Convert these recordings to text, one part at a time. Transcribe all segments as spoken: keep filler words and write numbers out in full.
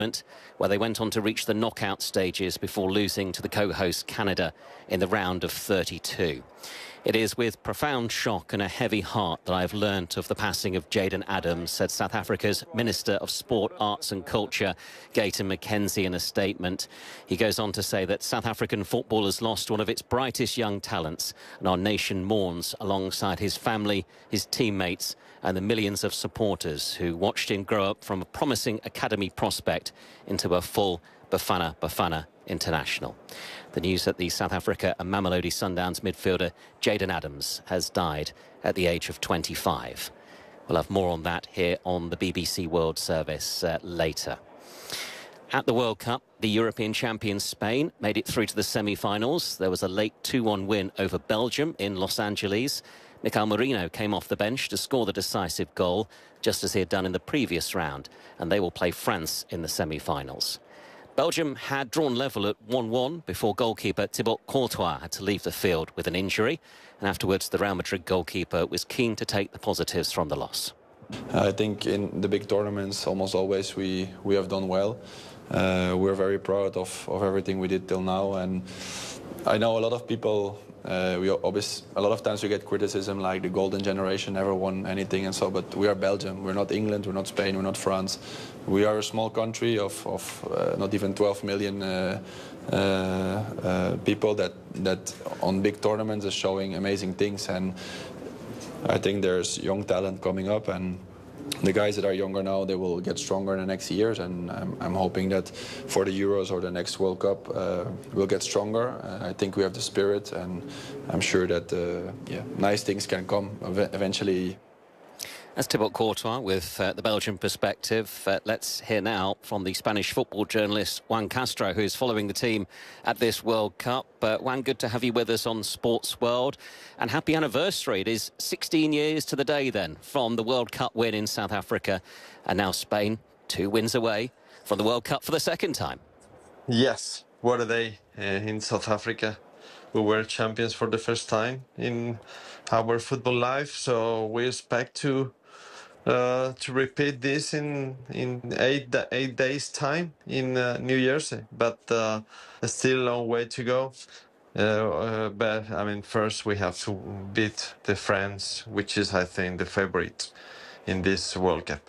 where they went on to reach the knockout stages before losing to the co-host Canada in the round of thirty-two. It is with profound shock and a heavy heart that I have learnt of the passing of Jayden Adams, said South Africa's Minister of Sport, Arts and Culture, Gayton McKenzie, in a statement. He goes on to say that South African football has lost one of its brightest young talents, and our nation mourns alongside his family, his teammates and the millions of supporters who watched him grow up from a promising academy prospect into a full Bafana Bafana international. The news that the South Africa and Mamelodi Sundowns midfielder Jayden Adams has died at the age of twenty-five. We'll have more on that here on the B B C World Service uh, later. At the World Cup, the European champions Spain made it through to the semi-finals. There was a late two one win over Belgium in Los Angeles. Mikel Merino came off the bench to score the decisive goal, just as he had done in the previous round, and they will play France in the semi-finals. Belgium had drawn level at one one before goalkeeper Thibaut Courtois had to leave the field with an injury, and afterwards the Real Madrid goalkeeper was keen to take the positives from the loss. I think in the big tournaments, almost always we, we have done well. Uh, we're very proud of, of everything we did till now, and I know a lot of people, uh, we obviously, a lot of times we get criticism like the golden generation never won anything and so, but we are Belgium, we're not England, we're not Spain, we're not France. We are a small country of, of uh, not even twelve million uh, uh, uh, people that, that on big tournaments are showing amazing things, and I think there's young talent coming up, and the guys that are younger now, they will get stronger in the next years, and I'm, I'm hoping that for the Euros or the next World Cup, uh, we'll get stronger. Uh, I think we have the spirit, and I'm sure that uh, yeah, nice things can come eventually. That's Thibaut Courtois with uh, the Belgian perspective. Uh, let's hear now from the Spanish football journalist Juan Castro, who's following the team at this World Cup. Uh, Juan, good to have you with us on Sports World. And happy anniversary. It is sixteen years to the day then from the World Cup win in South Africa. And now Spain, two wins away from the World Cup for the second time. Yes, what a day uh, in South Africa. We were champions for the first time in our football life, so we expect to uh, to repeat this in in eight eight days time in uh, New Year's, but uh, still a long way to go. Uh, uh, but I mean, first we have to beat the France, which is, I think, the favorite in this World Cup.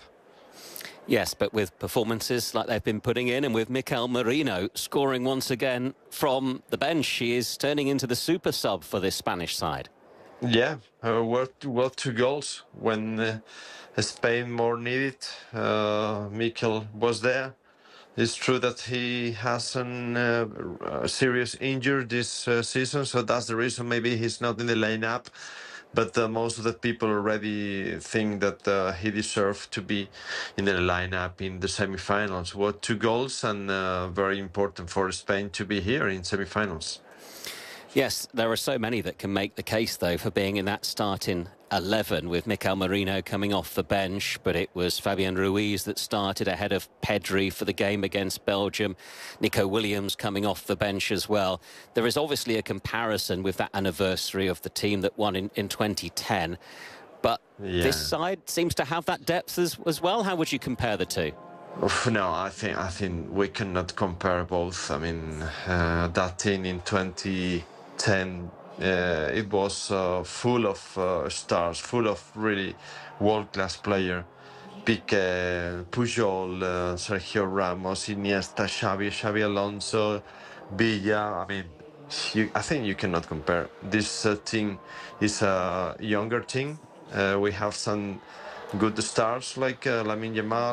Yes, but with performances like they've been putting in, and with Mikel Merino scoring once again from the bench, he is turning into the super sub for this Spanish side. Yeah, uh, worth, worth two goals when uh, Spain more needed. Uh, Mikel was there. It's true that he has an, uh, a serious injury this uh, season, so that's the reason maybe he's not in the lineup. But uh, most of the people already think that uh, he deserved to be in the lineup in the semi-finals. What two goals, and uh, very important for Spain to be here in semi-finals. Yes, there are so many that can make the case, though, for being in that starting eleven, with Mikel Merino coming off the bench, but it was Fabian Ruiz that started ahead of Pedri for the game against Belgium. Nico Williams coming off the bench as well. There is obviously a comparison with that anniversary of the team that won in, in twenty ten, but yeah, this side seems to have that depth as, as well. How would you compare the two? No, I think I think we cannot compare both. I mean, uh, that team in twenty ten, uh, it was uh, full of uh, stars, full of really world-class players. Piqué, Pujol, uh, Sergio Ramos, Iniesta, Xavi, Xavi Alonso, Villa. I mean, you, I think you cannot compare. This uh, team is a younger team. Uh, we have some good stars like uh, Lamine Yamal.